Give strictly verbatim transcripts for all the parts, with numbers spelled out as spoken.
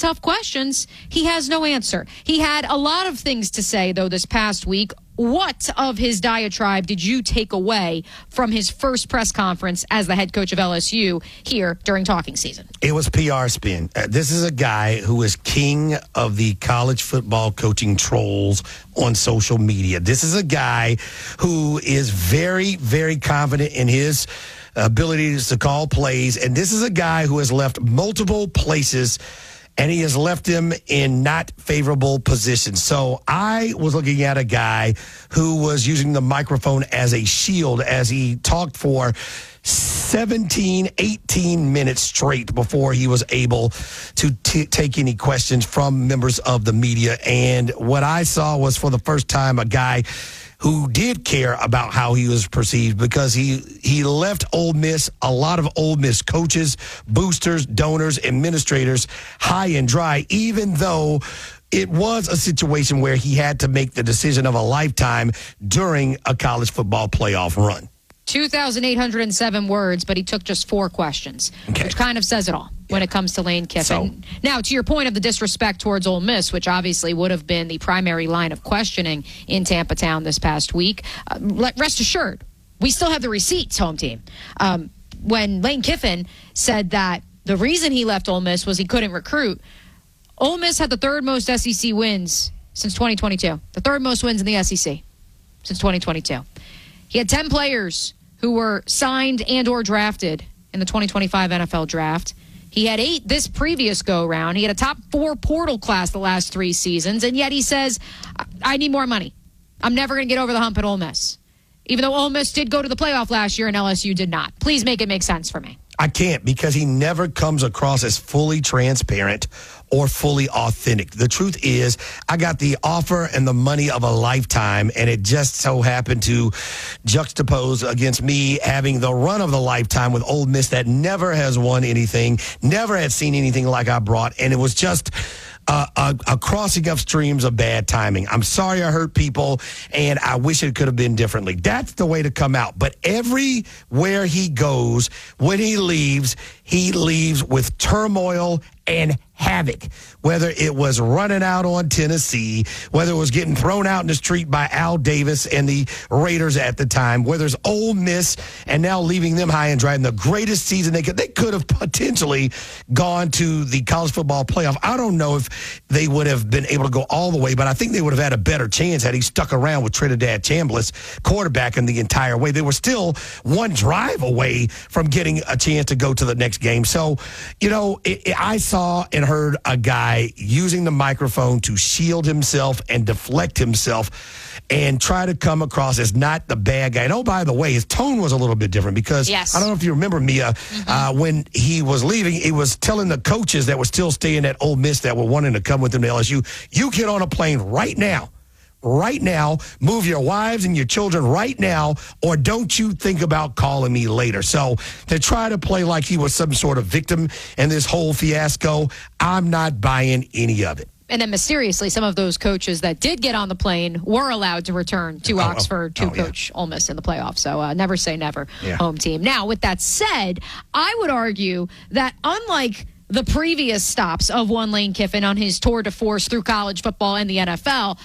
tough questions, he has no answer. He had a lot of things to say, though, this past week. What of his diatribe did you take away from his first press conference as the head coach of L S U here during talking season? It was P R spin. Uh, this is a guy who is king of the college football coaching trolls on social media. This is a guy who is very, very confident in his abilities to call plays. And this is a guy who has left multiple places, and he has left them in not favorable positions. So I was looking at a guy who was using the microphone as a shield as he talked for seventeen, eighteen minutes straight before he was able to t- take any questions from members of the media. And what I saw was, for the first time, a guy who did care about how he was perceived, because he he left Ole Miss, a lot of Ole Miss coaches, boosters, donors, administrators high and dry, even though it was a situation where he had to make the decision of a lifetime during a college football playoff run. two thousand eight hundred seven words, but he took just four questions, okay, which kind of says it all when it comes to Lane Kiffin. So, now, to your point of the disrespect towards Ole Miss, which obviously would have been the primary line of questioning in Tampa Town this past week, uh, rest assured, we still have the receipts, home team. Um, when Lane Kiffin said that the reason he left Ole Miss was he couldn't recruit, Ole Miss had the third most S E C wins since twenty twenty-two, the third most wins in the S E C since twenty twenty-two. He had ten players who were signed and or drafted in the twenty twenty-five N F L draft. He had eight this previous go-round. He had a top four portal class the last three seasons, and yet he says, I need more money. I'm never going to get over the hump at Ole Miss. Even though Ole Miss did go to the playoff last year and L S U did not. Please make it make sense for me. I can't, because he never comes across as fully transparent or fully authentic. The truth is, I got the offer and the money of a lifetime, and it just so happened to juxtapose against me having the run of the lifetime with Ole Miss that never has won anything, never had seen anything like I brought, and it was just Uh, a, a crossing of streams of bad timing. I'm sorry I hurt people, and I wish it could have been differently. That's the way to come out. But everywhere he goes, when he leaves, he leaves with turmoil and havoc, whether it was running out on Tennessee, whether it was getting thrown out in the street by Al Davis and the Raiders at the time, whether it's Ole Miss and now leaving them high and dry in the greatest season they could. They could have potentially gone to the college football playoff. I don't know if they would have been able to go all the way, but I think they would have had a better chance had he stuck around with Trinidad Chambliss quarterbacking the entire way. They were still one drive away from getting a chance to go to the next game. So, you know, it, it, I saw and heard a guy using the microphone to shield himself and deflect himself and try to come across as not the bad guy. And oh, by the way, his tone was a little bit different, because yes. I don't know if you remember, Mia, mm-hmm. uh, when he was leaving, he was telling the coaches that were still staying at Ole Miss that were wanting to come with him to L S U, you get on a plane right now. Right now, move your wives and your children right now, or don't you think about calling me later. So to try to play like he was some sort of victim in this whole fiasco, I'm not buying any of it. And then mysteriously, some of those coaches that did get on the plane were allowed to return to oh, Oxford oh, to oh, coach yeah. Ole Miss in the playoffs. So uh, never say never, yeah. home team. Now, with that said, I would argue that unlike the previous stops of one Lane Kiffin on his tour de force through college football and the N F L,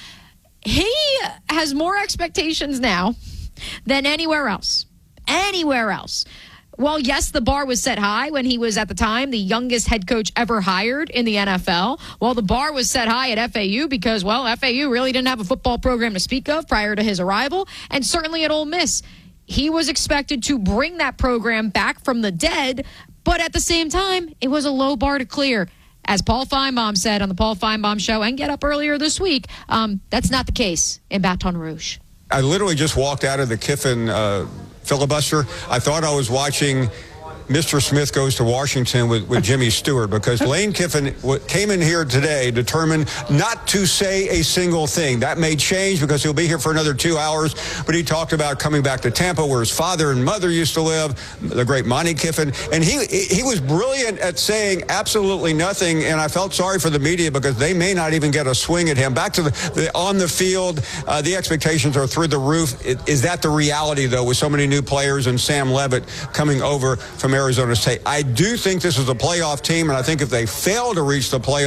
he has more expectations now than anywhere else. Anywhere else. Well, yes, the bar was set high when he was, at the time, the youngest head coach ever hired in the N F L. Well, the bar was set high at F A U because, well, F A U really didn't have a football program to speak of prior to his arrival. And certainly at Ole Miss, he was expected to bring that program back from the dead. But at the same time, it was a low bar to clear. As Paul Feinbaum said on the Paul Feinbaum Show and Get Up earlier this week, um, that's not the case in Baton Rouge. I literally just walked out of the Kiffin uh, filibuster. I thought I was watching Mister Smith Goes to Washington with, with Jimmy Stewart, because Lane Kiffin w- came in here today determined not to say a single thing. That may change because he'll be here for another two hours, but he talked about coming back to Tampa where his father and mother used to live, the great Monty Kiffin, and he he was brilliant at saying absolutely nothing, and I felt sorry for the media because they may not even get a swing at him. Back to the, the on the field, uh, the expectations are through the roof. It, is that the reality, though, with so many new players and Sam Levitt coming over from Arizona State? I do think this is a playoff team, and I think if they fail to reach the playoffs,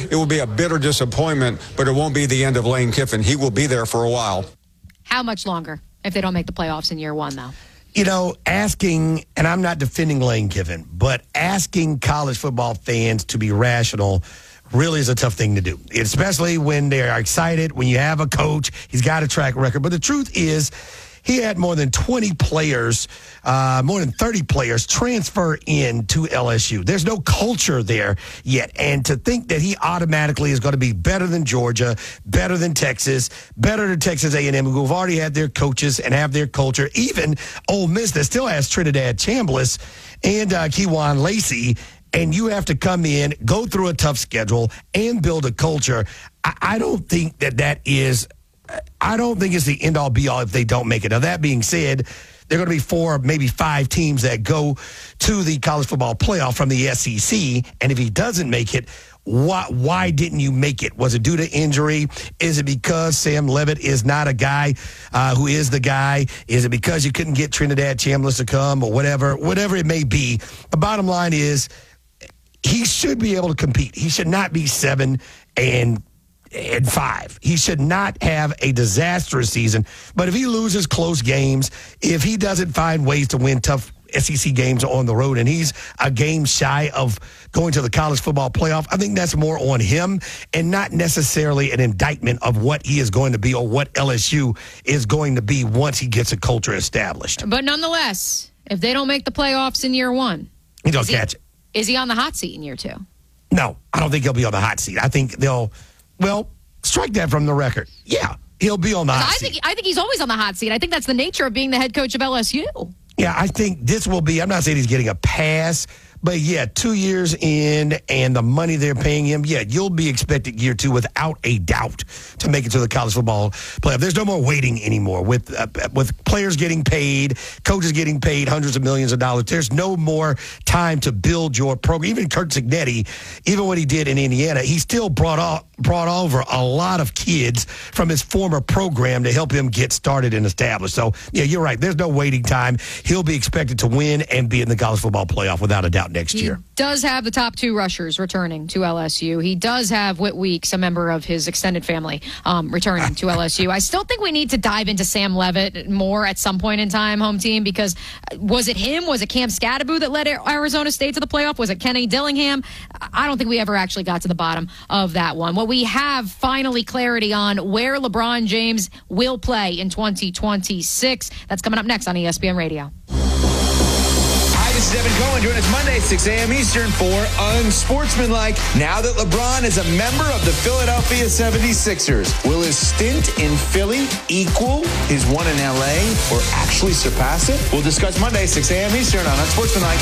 it will be a bitter disappointment, but it won't be the end of Lane Kiffin. He will be there for a while. How much longer if they don't make the playoffs in year one, though? You know, asking, and I'm not defending Lane Kiffin, but asking college football fans to be rational really is a tough thing to do, especially when they are excited, when you have a coach, he's got a track record. But the truth is, he had more than twenty players, uh, more than thirty players transfer in to L S U. There's no culture there yet. And to think that he automatically is going to be better than Georgia, better than Texas, better than Texas A and M, who have already had their coaches and have their culture, even Ole Miss that still has Trinidad Chambliss and uh, Kewan Lacey, and you have to come in, go through a tough schedule, and build a culture. I, I don't think that that is – I don't think it's the end-all, be-all if they don't make it. Now, that being said, there are going to be four, maybe five teams that go to the college football playoff from the S E C, and if he doesn't make it, why, why didn't you make it? Was it due to injury? Is it because Sam Levitt is not a guy uh, who is the guy? Is it because you couldn't get Trinidad Chambliss to come or whatever? Whatever it may be, the bottom line is he should be able to compete. He should not be seven and and five. He should not have a disastrous season. But if he loses close games, if he doesn't find ways to win tough S E C games on the road, and he's a game shy of going to the college football playoff, I think that's more on him and not necessarily an indictment of what he is going to be or what L S U is going to be once he gets a culture established. But nonetheless, if they don't make the playoffs in year one, he don't catch he, it. Is he on the hot seat in year two? No, I don't think he'll be on the hot seat. I think they'll... Well, strike that from the record. Yeah, he'll be on the hot I seat. think, I think he's always on the hot seat. I think that's the nature of being the head coach of L S U. Yeah, I think this will be, I'm not saying he's getting a pass, but yeah, two years in and the money they're paying him, yeah, you'll be expected year two without a doubt to make it to the college football playoff. There's no more waiting anymore with uh, with players getting paid, coaches getting paid hundreds of millions of dollars. There's no more time to build your program. Even Kurt Cignetti, even what he did in Indiana, he still brought off, brought over a lot of kids from his former program to help him get started and established. So, yeah, you're right. There's no waiting time. He'll be expected to win and be in the college football playoff without a doubt next he year. He does have the top two rushers returning to L S U. He does have Whit Weeks, a member of his extended family, um, returning to L S U. I still think we need to dive into Sam Levitt more at some point in time, home team, because was it him? Was it Cam Scatteraboo that led Arizona State to the playoff? Was it Kenny Dillingham? I don't think we ever actually got to the bottom of that one. What we have finally clarity on where LeBron James will play in twenty twenty-six. That's coming up next on E S P N Radio. This is Evan Cohen. Join us Monday, six a.m. Eastern for Unsportsmanlike. Now that LeBron is a member of the Philadelphia seventy-sixers, will his stint in Philly equal his one in L A or actually surpass it? We'll discuss Monday, six a.m. Eastern on Unsportsmanlike.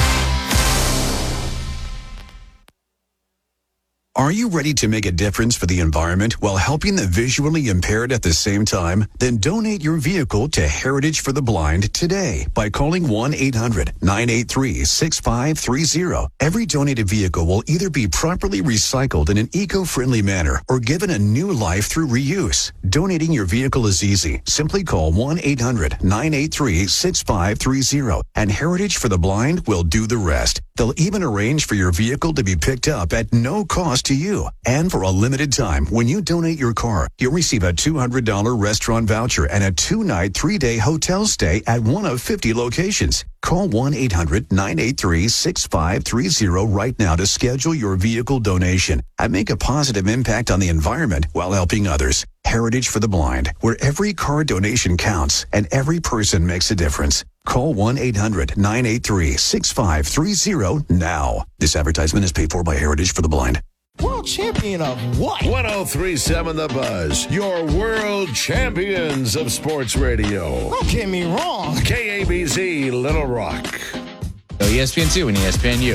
Are you ready to make a difference for the environment while helping the visually impaired at the same time? Then donate your vehicle to Heritage for the Blind today by calling one eight hundred nine eight three six five three zero. Every donated vehicle will either be properly recycled in an eco-friendly manner or given a new life through reuse. Donating your vehicle is easy. Simply call one eight hundred nine eight three six five three zero and Heritage for the Blind will do the rest. They'll even arrange for your vehicle to be picked up at no cost to you. And for a limited time, when you donate your car, you'll receive a two hundred dollars restaurant voucher and a two-night, three-day hotel stay at one of fifty locations. Call one eight hundred nine eight three six five three zero right now to schedule your vehicle donation and make a positive impact on the environment while helping others. Heritage for the Blind, where every car donation counts and every person makes a difference. Call one eight hundred nine eight three six five three zero now. This advertisement is paid for by Heritage for the Blind. World champion of what? one oh three point seven The Buzz, your world champions of sports radio. Don't get me wrong. K A B Z Little Rock. E S P N two and E S P N U.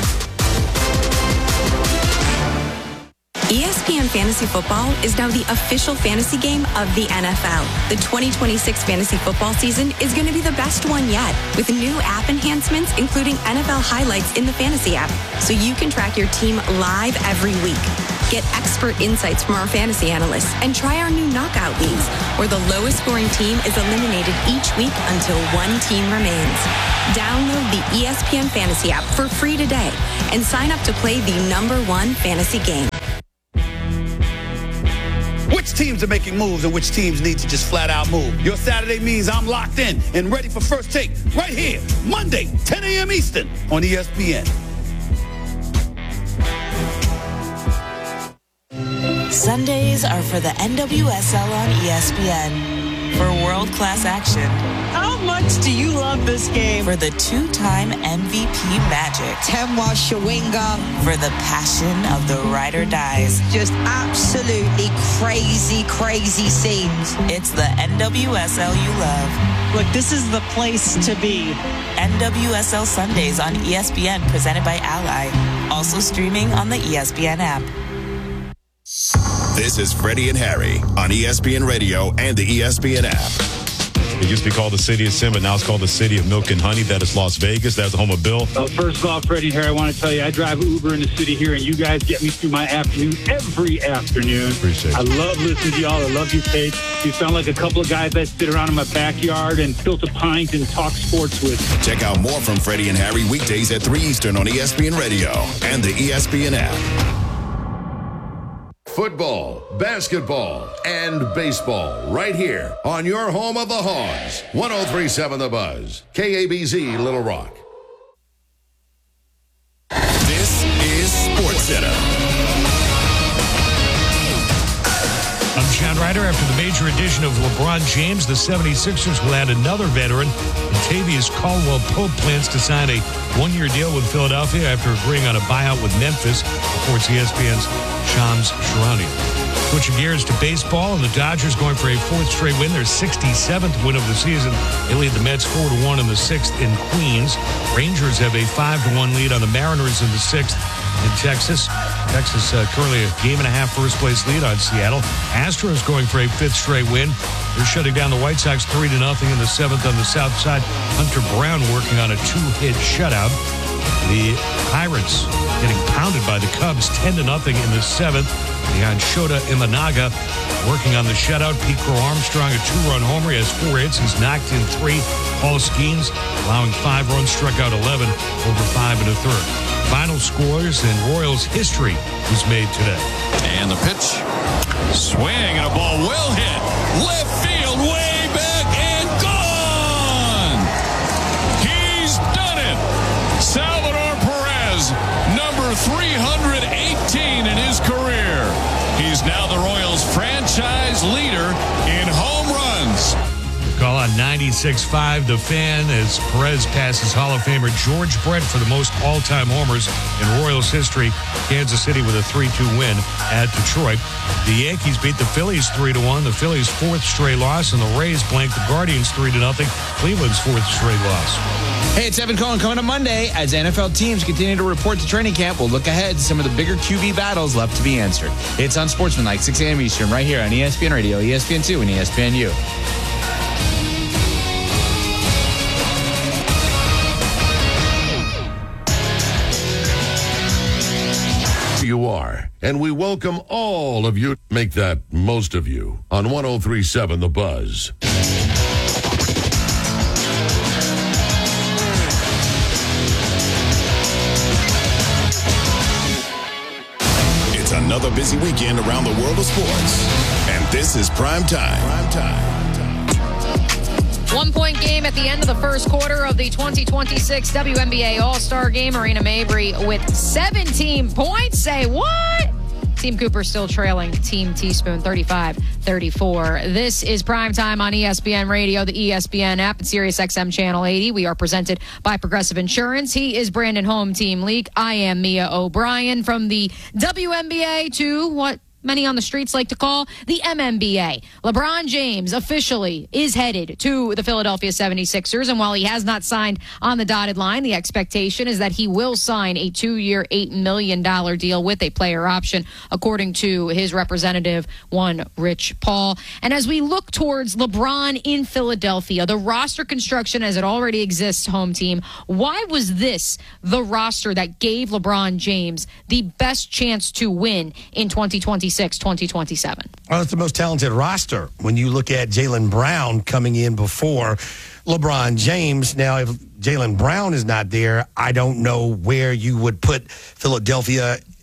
E S P N Fantasy Football is now the official fantasy game of the N F L. The twenty twenty-six fantasy football season is going to be the best one yet, with new app enhancements, including N F L highlights in the fantasy app, so you can track your team live every week. Get expert insights from our fantasy analysts and try our new knockout leagues, where the lowest scoring team is eliminated each week until one team remains. Download the E S P N Fantasy app for free today and sign up to play the number one fantasy game. which teams are making moves and which teams need to just flat out move. Your Saturday means I'm locked in and ready for First Take right here, Monday, ten a.m. Eastern on E S P N. Sundays are for the N W S L on E S P N. For world-class action. How much do you love this game? For the two-time M V P magic. Temwa Shawinga. For the passion of the ride or dies. Just absolutely crazy, crazy scenes. It's the N W S L you love. Look, this is the place to be. N W S L Sundays on E S P N, presented by Ally. Also streaming on the E S P N app. This is Freddie and Harry on E S P N Radio and the E S P N app. It used to be called the City of Sin, but now it's called the City of Milk and Honey. That is Las Vegas. That's the home of Bill. Uh, first of all, Freddie and Harry, I want to tell you, I drive Uber in the city here, and you guys get me through my afternoon every afternoon. Appreciate it. I love listening to y'all. I love you, Paige. You sound like a couple of guys that sit around in my backyard and tilt a pint and talk sports with. Check out more from Freddie and Harry weekdays at three Eastern on E S P N Radio and the E S P N app. Football, basketball, and baseball right here on your home of the Hogs. one oh three point seven The Buzz. K A B Z Little Rock. This is SportsCenter. I'm Chad Ryder. After the major addition of LeBron James, the seventy-sixers will add another veteran. Latavius Caldwell-Pope plans to sign a one-year deal with Philadelphia after agreeing on a buyout with Memphis, reports E S P N's Shams Charania. Switching gears to baseball, and the Dodgers going for a fourth straight win, their sixty-seventh win of the season. They lead the Mets four to one in the sixth in Queens. Rangers have a five to one lead on the Mariners in the sixth in Texas. Texas uh, currently a game and a half first place lead on Seattle. Astros going for a fifth straight win. They're shutting down the White Sox three to nothing in the seventh on the south side. Hunter Brown working on a two-hit shutout. The Pirates getting pounded by the Cubs ten to nothing in the seventh. Behind Shota Imanaga working on the shutout. Pete Crow Armstrong, a two-run homer. He has four hits. He's knocked in three. Paul Skeens allowing five runs, struck out eleven over five and a third. Final scores in Royals history was made today. And the pitch. Swing and a ball well hit. Left field, way back and gone. He's done it. Salvador Perez, number three hundred eighteen in his career. He's now the Royals franchise leader in home runs. Call on ninety-six point five The Fan as Perez passes Hall of Famer George Brett for the most all-time homers in Royals history. Kansas City with a three two win at Detroit. The Yankees beat the Phillies three to one. The Phillies' fourth straight loss, and the Rays blanked the Guardians three to nothing. Cleveland's fourth straight loss. Hey, it's Evan Cohen coming up Monday. As N F L teams continue to report to training camp, we'll look ahead to some of the bigger Q B battles left to be answered. It's on Sportsmanlike, six a.m. Eastern, right here on E S P N Radio, E S P N two, and E S P N U. You are, and we welcome all of you. Make that most of you on one oh three point seven The Buzz. It's another busy weekend around the world of sports, and this is Prime Time. Prime Time. One-point game at the end of the first quarter of the twenty twenty-six W N B A All-Star Game. Marina Mabry with seventeen points. Say what? Team Cooper still trailing Team Teaspoon thirty-five thirty-four. This is Primetime on E S P N Radio, the E S P N app, and Sirius X M Channel eighty. We are presented by Progressive Insurance. He is Brandon Home Team Leak. I am Mia O'Brien. From the W N B A to what many on the streets like to call the M M B A. LeBron James officially is headed to the Philadelphia seventy-sixers, and while he has not signed on the dotted line, the expectation is that he will sign a two-year, eight million dollars deal with a player option, according to his representative, one Rich Paul. And as we look towards LeBron in Philadelphia, the roster construction as it already exists, home team, why was this the roster that gave LeBron James the best chance to win in twenty twenty-six twenty twenty-seven? Well, it's the most talented roster when you look at Jaylen Brown coming in before LeBron James. Now, if Jaylen Brown is not there, I don't know where you would put Philadelphia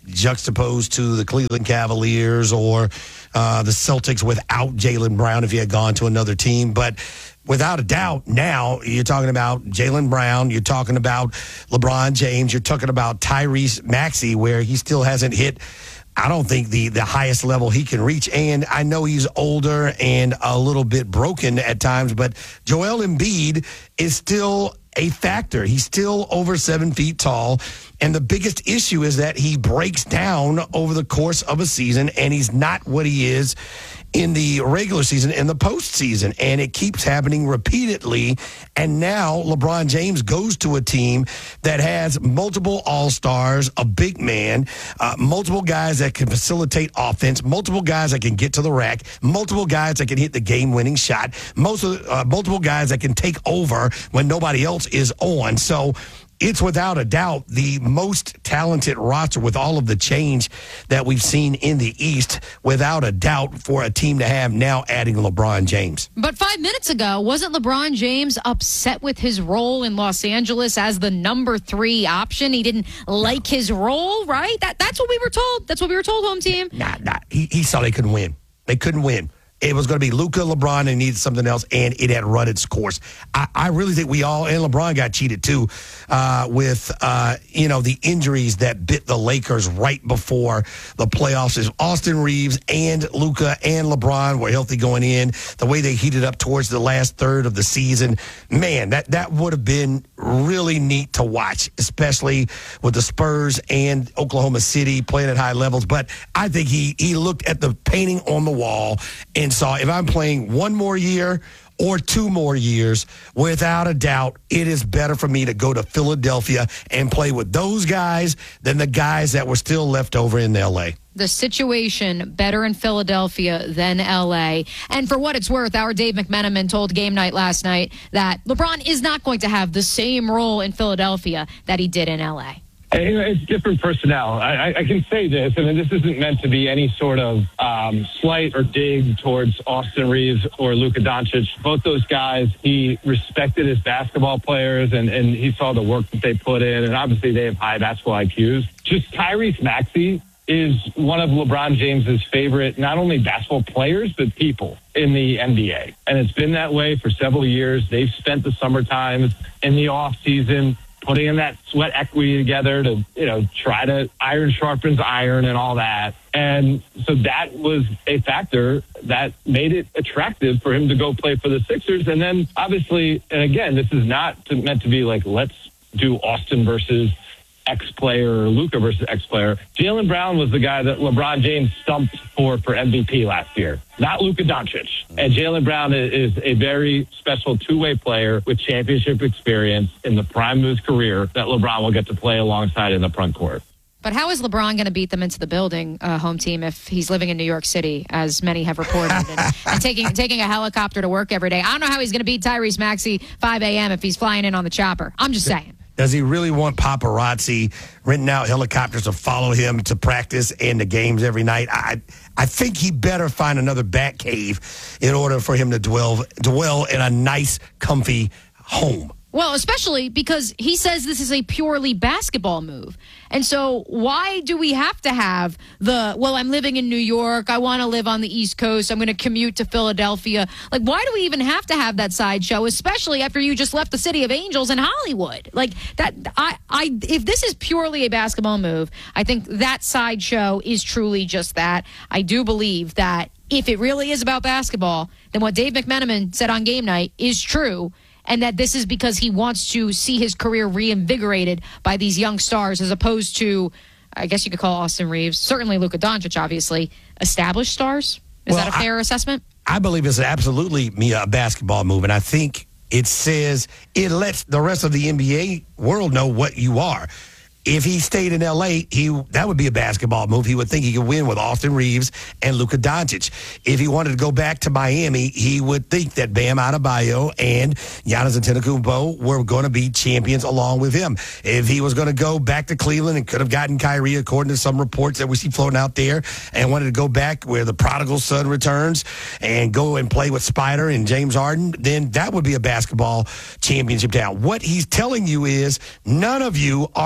juxtaposed to the Cleveland Cavaliers or uh, the Celtics without Jaylen Brown if he had gone to another team. But without a doubt, now you're talking about Jaylen Brown, you're talking about LeBron James, you're talking about Tyrese Maxey, where he still hasn't hit, I don't think, the, the highest level he can reach. And I know he's older and a little bit broken at times, but Joel Embiid is still a factor. He's still over seven feet tall. And the biggest issue is that he breaks down over the course of a season, and he's not what he is in the regular season, in the postseason, and it keeps happening repeatedly. And now LeBron James goes to a team that has multiple all-stars, a big man, uh, multiple guys that can facilitate offense, multiple guys that can get to the rack, multiple guys that can hit the game-winning shot, most of, uh, multiple guys that can take over when nobody else is on. So it's without a doubt the most talented roster with all of the change that we've seen in the East, without a doubt, for a team to have now adding LeBron James. But five minutes ago, wasn't LeBron James upset with his role in Los Angeles as the number three option? He didn't like his role, right? That That's what we were told. That's what we were told, home team. Nah, nah. He, he saw they couldn't win. They couldn't win. It was going to be Luka, LeBron, and needed something else, and it had run its course. I, I really think we all, and LeBron got cheated too, uh, with, uh, you know, the injuries that bit the Lakers right before the playoffs. Is Austin Reeves and Luka and LeBron were healthy going in, the way they heated up towards the last third of the season, man, that, that would have been really neat to watch, especially with the Spurs and Oklahoma City playing at high levels. But I think he, he looked at the painting on the wall and saw, if I'm playing one more year or two more years, without a doubt, it is better for me to go to Philadelphia and play with those guys than the guys that were still left over in L A. The situation better in Philadelphia than L A. And for what it's worth, our Dave McMenamin told Game Night last night that LeBron is not going to have the same role in Philadelphia that he did in L A. It's different personnel. I, I can say this, and this isn't meant to be any sort of um, slight or dig towards Austin Reeves or Luka Doncic. Both those guys, he respected as basketball players, and, and he saw the work that they put in, and obviously they have high basketball I Qs. Just Tyrese Maxey is one of LeBron James's favorite, not only basketball players, but people in the N B A. And it's been that way for several years. They've spent the summer times in the off season putting in that sweat equity together to, you know, try to iron sharpens iron and all that. And so that was a factor that made it attractive for him to go play for the Sixers. And then obviously, and again, this is not to, meant to be like, let's do Austin versus X player or Luka versus X player. Jaylen Brown was the guy that LeBron James stumped for for M V P last year, not Luka Doncic. And Jaylen Brown is a very special two-way player with championship experience in the prime of his career that LeBron will get to play alongside in the front court. But how is LeBron going to beat them into the building, uh, home team, if he's living in New York City, as many have reported, and, and taking taking a helicopter to work every day? I don't know how he's going to beat Tyrese Maxey five a.m. if he's flying in on the chopper. I'm just saying. Does he really want paparazzi renting out helicopters to follow him to practice and the games every night? I I think he better find another bat cave in order for him to dwell dwell in a nice, comfy home. Well, especially because he says this is a purely basketball move. And so why do we have to have the, well, I'm living in New York, I want to live on the East Coast, I'm going to commute to Philadelphia. Like, why do we even have to have that sideshow, especially after you just left the City of Angels in Hollywood? Like, that, I, I, if this is purely a basketball move, I think that sideshow is truly just that. I do believe that if it really is about basketball, then what Dave McMenamin said on Game Night is true, and that this is because he wants to see his career reinvigorated by these young stars, as opposed to, I guess you could call Austin Reeves, certainly Luka Doncic, obviously, established stars. Is well, that a fair I, assessment? I believe it's absolutely me a basketball move, and I think it says, it lets the rest of the N B A world know what you are. If he stayed in L A, he that would be a basketball move. He would think he could win with Austin Reeves and Luka Doncic. If he wanted to go back to Miami, he would think that Bam Adebayo and Giannis Antetokounmpo were going to be champions along with him. If he was going to go back to Cleveland and could have gotten Kyrie, according to some reports that we see floating out there, and wanted to go back where the prodigal son returns and go and play with Spider and James Harden, then that would be a basketball championship town. What he's telling you is none of you are basketball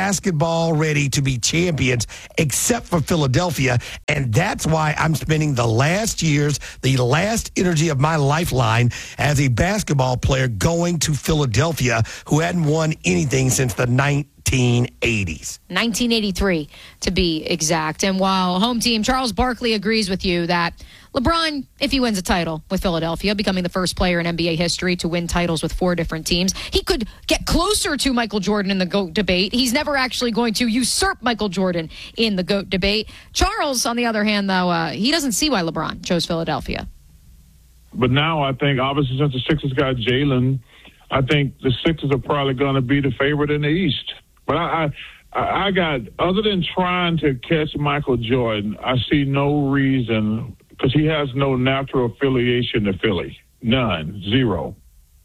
basketball ready to be champions, except for Philadelphia. And that's why I'm spending the last years, the last energy of my lifeline as a basketball player going to Philadelphia, who hadn't won anything since the nineteen eighties. nineteen eighty-three, to be exact. And while home team Charles Barkley agrees with you that LeBron, if he wins a title with Philadelphia, becoming the first player in N B A history to win titles with four different teams, he could get closer to Michael Jordan in the GOAT debate. He's never actually going to usurp Michael Jordan in the GOAT debate. Charles, on the other hand, though, uh, he doesn't see why LeBron chose Philadelphia. But now I think, obviously, since the Sixers got Jalen, I think the Sixers are probably going to be the favorite in the East. But I, I, I got, other than trying to catch Michael Jordan, I see no reason, because he has no natural affiliation to Philly. None. Zero.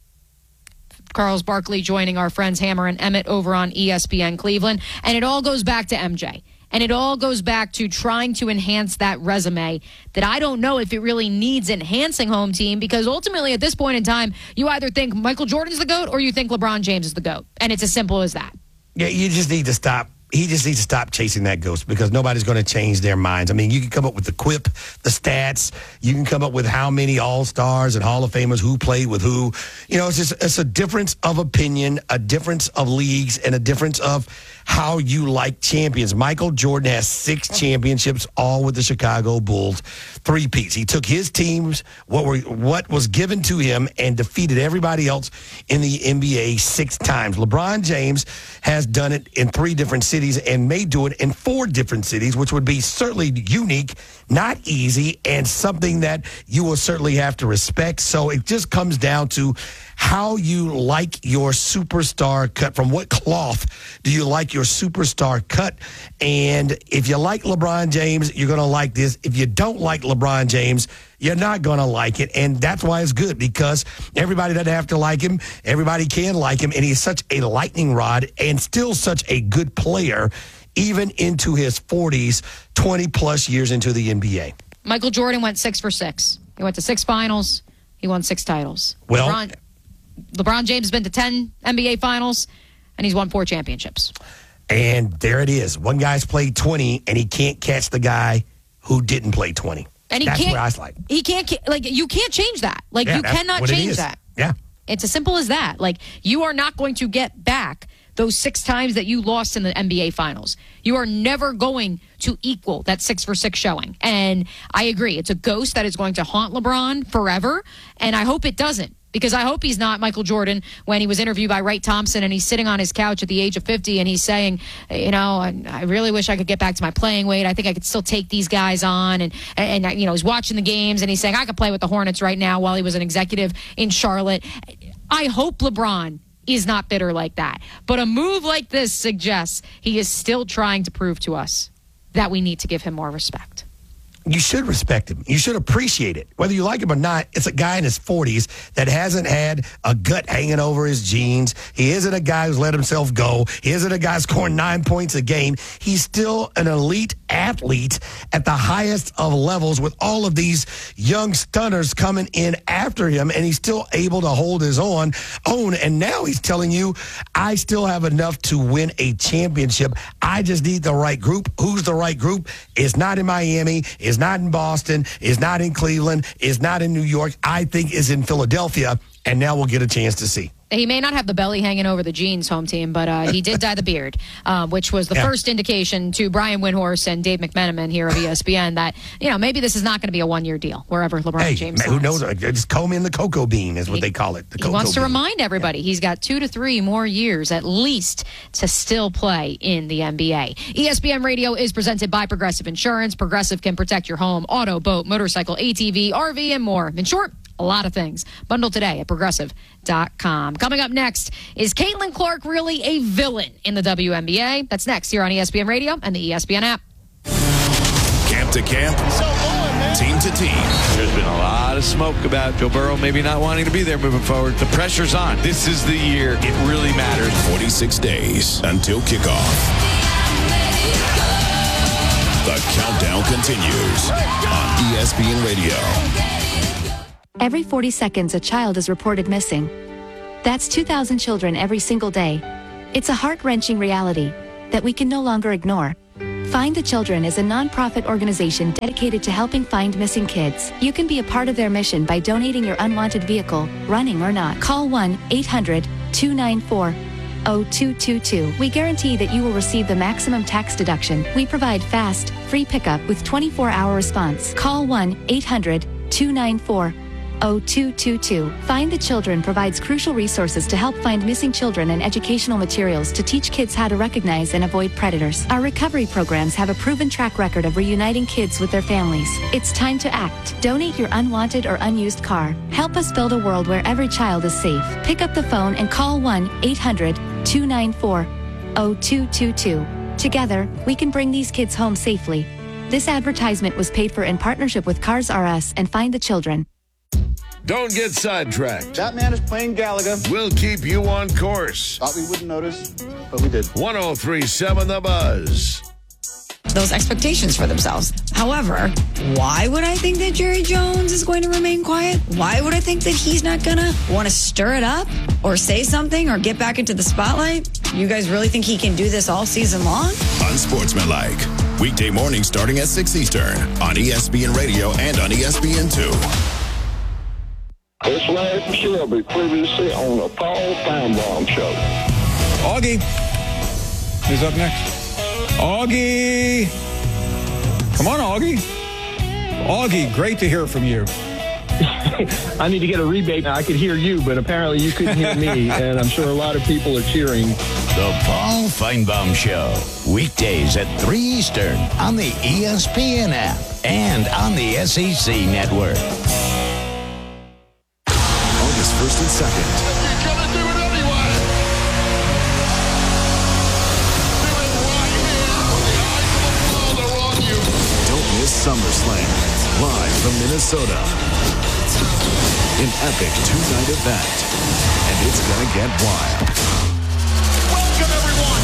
Charles Barkley joining our friends Hammer and Emmett over on E S P N Cleveland. And it all goes back to M J. And it all goes back to trying to enhance that resume that I don't know if it really needs enhancing, home team, because ultimately at this point in time, you either think Michael Jordan's the GOAT or you think LeBron James is the GOAT. And it's as simple as that. Yeah, you just need to stop. He just needs to stop chasing that ghost, because nobody's going to change their minds. I mean, you can come up with the quip, the stats. You can come up with how many All-Stars and Hall of Famers who played with who. You know, it's just it's a difference of opinion, a difference of leagues, and a difference of how you like champions. Michael Jordan has six championships, all with the Chicago Bulls, three-peats. He took his teams, what were what was given to him, and defeated everybody else in the N B A six times. LeBron James has done it in three different cities and may do it in four different cities, which would be certainly unique, not easy, and something that you will certainly have to respect. So it just comes down to how you like your superstar cut. From what cloth do you like your superstar cut? And if you like LeBron James, you're going to like this. If you don't like LeBron James, you're not going to like it. And that's why it's good, because everybody doesn't have to like him. Everybody can like him. And he's such a lightning rod and still such a good player, even into his forties, twenty plus years into the N B A. Michael Jordan went six for six. He went to six finals. He won six titles. Well, LeBron, LeBron James has been to ten N B A finals, and he's won four championships. And there it is. One guy's played twenty, and he can't catch the guy who didn't play twenty. And he that's can't, what I was like. He can't, like, you can't change that. Like, Yeah, you that's cannot what it change is. that. Yeah. It's as simple as that. Like, you are not going to get back those six times that you lost in the N B A finals. You are never going to equal that six for six showing. And I agree. It's a ghost that is going to haunt LeBron forever. And I hope it doesn't. Because I hope he's not Michael Jordan when he was interviewed by Wright Thompson and he's sitting on his couch at the age of fifty and he's saying, you know, I, I really wish I could get back to my playing weight. I think I could still take these guys on. And, and, and, you know, he's watching the games and he's saying, I could play with the Hornets right now while he was an executive in Charlotte. I hope LeBron is not bitter like that. But a move like this suggests he is still trying to prove to us that we need to give him more respect. You should respect him. You should appreciate it. Whether you like him or not, it's a guy in his forties that hasn't had a gut hanging over his jeans. He isn't a guy who's let himself go. He isn't a guy scoring nine points a game. He's still an elite athlete at the highest of levels with all of these young stunners coming in after him, and he's still able to hold his own. own. And now he's telling you, I still have enough to win a championship. I just need the right group. Who's the right group? It's not in Miami. It's not in Boston, is not in Cleveland, is not in New York. I think is in Philadelphia, and now we'll get a chance to see. He may not have the belly hanging over the jeans, home team, but uh, he did dye the beard, uh, which was the yeah. first indication to Brian Windhorst and Dave McMenamin here of E S P N that, you know, maybe this is not going to be a one-year deal wherever LeBron hey, James man, who knows? Just comb in the cocoa bean is what he, they call it. The he wants to bean. remind everybody yeah. he's got two to three more years at least to still play in the N B A. E S P N Radio is presented by Progressive Insurance. Progressive can protect your home, auto, boat, motorcycle, A T V, R V, and more. In short, a lot of things. Bundle today at progressive dot com. Coming up next, is Caitlin Clark really a villain in the W N B A? That's next here on E S P N Radio and the E S P N app. Camp to camp, team to team. There's been a lot of smoke about Joe Burrow maybe not wanting to be there moving forward. The pressure's on. This is the year it really matters. forty-six days until kickoff. The countdown continues on E S P N Radio. Every forty seconds, a child is reported missing. That's two thousand children every single day. It's a heart-wrenching reality. that we can no longer ignore. Find the Children is a nonprofit organization dedicated to helping find missing kids. You can be a part of their mission by donating your unwanted vehicle, running or not. Call one eight hundred two nine four oh two two two. We guarantee that you will receive the maximum tax deduction. We provide fast, free pickup with twenty-four hour response. Call one eight hundred two nine four oh two two two. Find the Children provides crucial resources to help find missing children and educational materials to teach kids how to recognize and avoid predators. Our recovery programs have a proven track record of reuniting kids with their families. It's time to act. Donate your unwanted or unused car. Help us build a world where every child is safe. Pick up the phone and call one eight hundred two nine four oh two two two. Together, we can bring these kids home safely. This advertisement was paid for in partnership with Cars R Us and Find the Children. Don't get sidetracked. That man is playing Gallagher. We'll keep you on course. Thought we wouldn't notice, but we did. one oh three point seven The Buzz. Those expectations for themselves. However, why would I think that Jerry Jones is going to remain quiet? Why would I think that he's not going to want to stir it up or say something or get back into the spotlight? You guys really think he can do this all season long? Unsportsmanlike. Weekday morning starting at six Eastern on E S P N Radio and on E S P N two. It's Larry Shelby, previously on the Paul Feinbaum Show. Augie. Who's up next? Augie. Come on, Augie. Augie, great to hear from you. I need to get a rebate. I could hear you, but apparently you couldn't hear me, and I'm sure a lot of people are cheering. The Paul Feinbaum Show, weekdays at three Eastern on the E S P N app and on the S E C network. August first and second. SummerSlam, live from Minnesota. An epic two-night event, and it's gonna get wild. Welcome everyone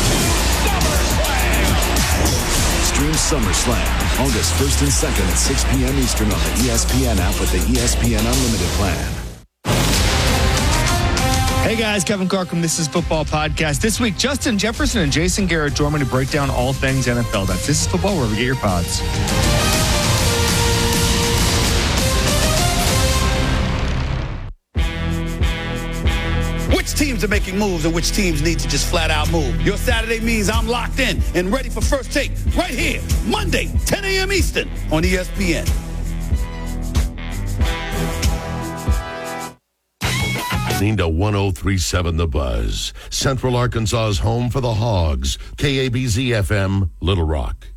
to SummerSlam! Stream SummerSlam, August first and second at six p.m. Eastern on the E S P N app with the E S P N Unlimited plan. Hey guys, Kevin Carcom, this is Football Podcast. This week, Justin Jefferson and Jason Garrett join me to break down all things N F L. That's This is Football, wherever you get your pods. Which teams are making moves and which teams need to just flat out move? Your Saturday means I'm locked in and ready for First Take right here, Monday, ten a.m. Eastern on E S P N. Listening to one oh three point seven The Buzz, Central Arkansas's home for the Hogs, K A B Z F M, Little Rock.